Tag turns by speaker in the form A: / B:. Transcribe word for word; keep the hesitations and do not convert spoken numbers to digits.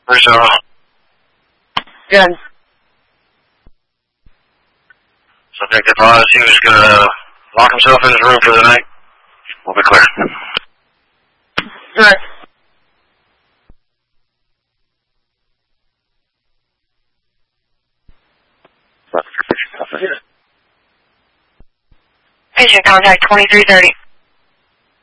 A: Where's uh?
B: Good.
A: Subject advised he was gonna lock himself in his room for the night. We'll be clear.
B: Good. Patient contact twenty-three thirty.